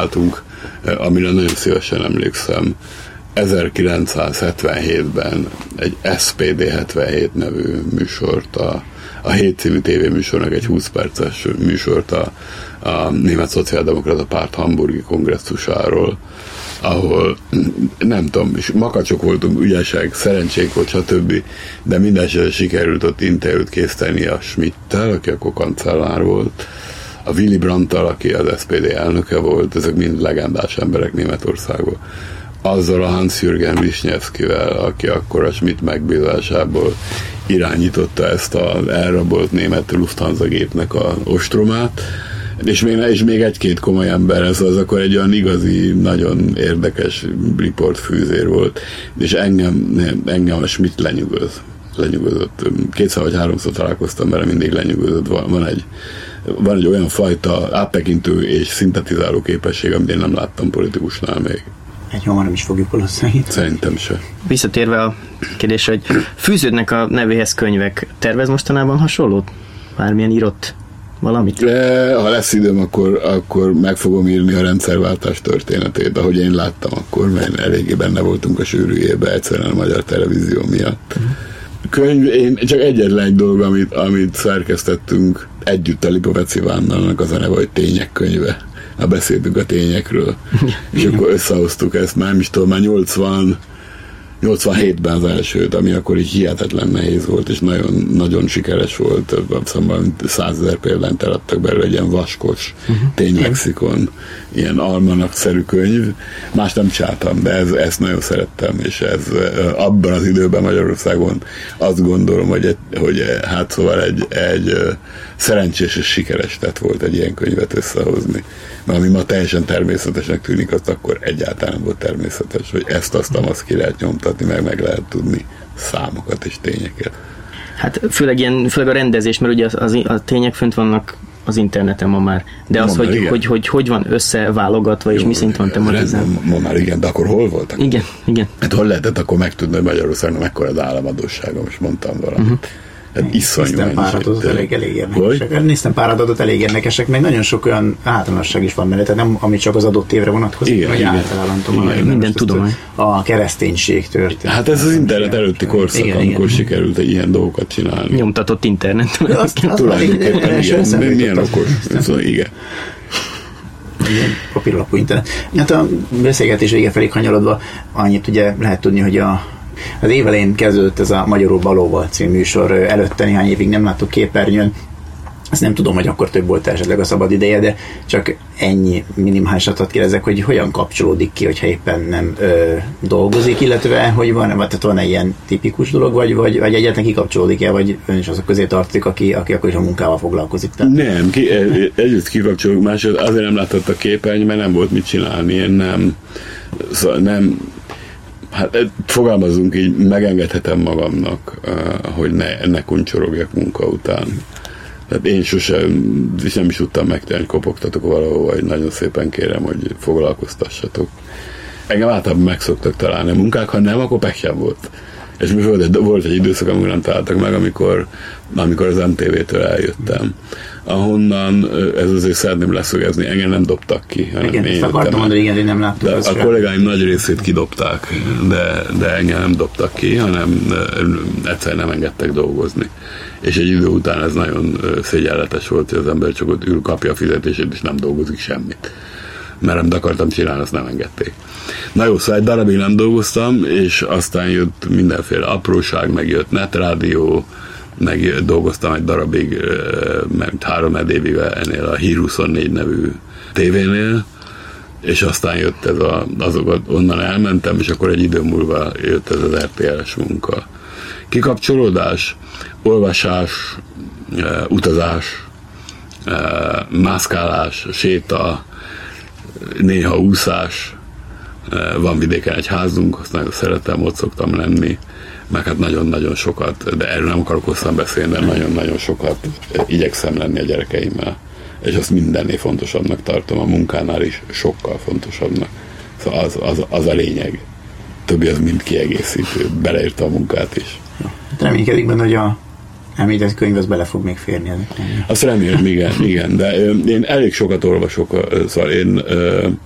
csináltunk, amire nagyon szívesen emlékszem. 1977-ben egy SPD 77 nevű műsort, a Hét című tévéműsornak egy 20 perces műsort a Német Szociáldemokrata Párt hamburgi kongresszusáról, ahol nem tudom, és makacsok voltunk, ügyesek, szerencsék volt, stb., de mindenesetre sikerült ott interjút készíteni a Schmidttel, aki akkor kancellár volt, a Willy Brandttal, aki az SPD elnöke volt, ezek mind legendás emberek Németországban, azzal a Hans-Jürgen Wisniewskivel, aki akkor a Schmidt megbízásából irányította ezt az elrabolt német Lufthansa gépnek a ostromát, és még egy-két komoly ember, ez az akkor egy olyan igazi, nagyon érdekes riportfűzér volt, és engem a Schmidt lenyugodott. 2 vagy 3-szor találkoztam vele, mindig lenyugodott. Van egy olyan fajta áttekintő és szintetizáló képesség, amit én nem láttam politikusnál még. Hamar nem is fogjuk valószínűleg. Szerintem se. Visszatérve a kérdésre, hogy fűződnek a nevéhez könyvek, tervez mostanában hasonlót? Bármilyen írott valamit? Ha lesz időm, akkor meg fogom írni a rendszerváltás történetét. Ahogy én láttam akkor, mert eléggé benne voltunk a sűrűjében egyszerűen a magyar televízió miatt. Könyv, én csak egyetlen egy dolog, amit szerkesztettünk együtt a Lipovetsky Ivánnak, az a neve, hogy Tények könyve. Beszéltünk a tényekről, és akkor összehoztuk ezt, már 87-ben az elsőt, ami akkor így hihetetlen nehéz volt, és nagyon, nagyon sikeres volt. Szóval 100 000 példányt eladtak belőle, egy ilyen vaskos ténylexikon, ilyen almanakszerű könyv. Más nem csináltam, de ezt nagyon szerettem, és ez abban az időben Magyarországon azt gondolom, hogy hát szóval egy szerencsés és sikeres tett volt egy ilyen könyvet összehozni. Mert ami ma teljesen természetesnek tűnik, azt akkor egyáltalán volt természetes, hogy azt ki lehet nyomtatni, meg lehet tudni számokat és tényeket. Hát főleg a rendezés, mert ugye a tények fönt vannak az interneten ma már, de az, hogy van összeválogatva, és mi szint van tematizálva. Ma már igen, de akkor hol voltak? Igen. Hát hol lehetett akkor megtudni, hogy Magyarországon mekkora az államadóssága, most mondtam valamit. Néztem pár adatot elég érdekesek. Néztem pár adatot elég érdekesek, meg nagyon sok olyan általánosság is van mellett, nem ami csak az adott évre vonatkozik, vagy általában minden tudomány. A kereszténység történet. Hát ez az internet előtti korszak, amikor sikerült egy ilyen dolgokat csinálni. Nyomtatott internet. Tulajdonképpen igen, milyen okos. Igen. Papírlapú internet. Hát a beszélgetés vége felé kanyarodva annyit ugye lehet tudni, hogy az év elején kezdődött ez a Magyarul Balóval című műsor, előtte néhány évig nem láttuk képernyőn. Azt nem tudom, hogy akkor több volt esetleg a szabad ideje, de csak ennyi minimálisat kérdezek, hogy hogyan kapcsolódik ki, hogyha éppen nem dolgozik, illetve hogy van-e ilyen tipikus dolog, vagy egyáltalán kikapcsolódik el, vagy ön is azok közé tartozik, aki akkor is a munkával foglalkozik. Nem, egyrészt kikapcsolódik, másrészt azért nem látott a képernyő, mert nem volt mit csinálni, én nem hát fogalmazunk így, megengedhetem magamnak, hogy ne kuncsorogjak munka után. Tehát én sosem nem is tudtam megtenni, hogy kopogtatok valahol, vagy nagyon szépen kérem, hogy foglalkoztassatok. Engem általában meg szoktak találni a munkák, ha nem, akkor pek sem volt. És volt egy időszak, amikor nem találtak meg, amikor az MTV-től eljöttem. Ahonnan, ez azért szeretném leszögezni, engem nem dobtak ki. Igen, ezt akartam mondani, igen, hogy nem láttuk. A kollégáim nagy részét kidobták, de engem nem dobtak ki, hanem egyszer nem engedtek dolgozni. És egy idő után ez nagyon szégyenletes volt, hogy az ember csak ott ül, kapja a fizetését, és nem dolgozik semmit. Mert amit akartam csinálni, azt nem engedték. Na jó, szóval egy darabig nem dolgoztam, és aztán jött mindenféle apróság, meg jött netrádió, meg dolgoztam egy darabig, meg 3 évig ennél a Hír 24 nevű tévénél, és aztán jött ez azokat, onnan elmentem, és akkor egy idő múlva jött ez az RTL-es munka. Kikapcsolódás, olvasás, utazás, mászkálás, séta, néha úszás, van vidéken egy házunk, azt nagyon szeretem, ott szoktam lenni, meg hát nagyon-nagyon sokat, de erről nem akarok hosszan beszélni, de nagyon-nagyon sokat igyekszem lenni a gyerekeimmel, és azt mindennél fontosabbnak tartom, a munkánál is sokkal fontosabbnak. Szóval az a lényeg. Többi az mind kiegészítő, beleírta a munkát is. Reménykedik benne, hogy a említett könyv az bele fog még férni. Azt remélem, igen, de én elég sokat olvasok, szóval én